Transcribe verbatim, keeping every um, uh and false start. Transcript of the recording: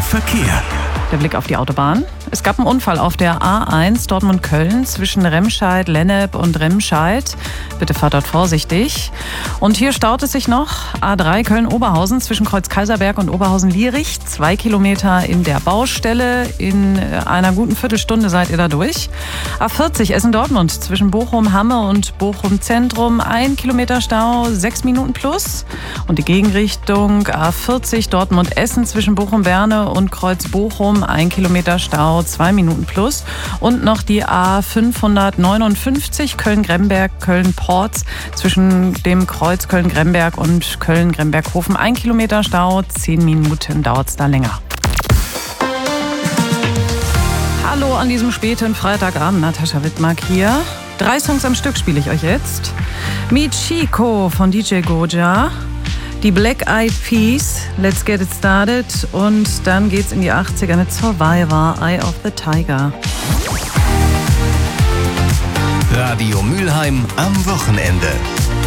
Verkehr. Der Blick auf die Autobahn. Es gab einen Unfall auf der A eins Dortmund-Köln zwischen Remscheid, Lennep und Remscheid. Bitte fahrt dort vorsichtig. Und hier staut es sich noch. A drei Köln-Oberhausen zwischen Kreuz Kaiserberg und Oberhausen-Lierich. Zwei Kilometer in der Baustelle. In einer guten Viertelstunde seid ihr da durch. A vierzig Essen-Dortmund zwischen Bochum-Hamme und Bochum-Zentrum. Ein Kilometer Stau, sechs Minuten plus. Und die Gegenrichtung A vierzig Dortmund-Essen zwischen Bochum-Berne und Kreuz Bochum. Ein Kilometer Stau, zwei Minuten plus. Und noch die A fünfhundertneunundfünfzig Köln-Gremberg, Köln-Porz zwischen dem Kreuz Köln-Gremberg und Köln-Gremberg-Hofen. Ein Kilometer Stau, zehn Minuten dauert es da länger. Hallo an diesem späten Freitagabend, Natascha Wittmark hier. Drei Songs am Stück spiele ich euch jetzt. Meet Chico von D J Goja. Die Black Eyed Peas, Let's Get It Started. Und dann geht's in die achtziger mit Survivor, Eye of the Tiger. Radio Mülheim am Wochenende.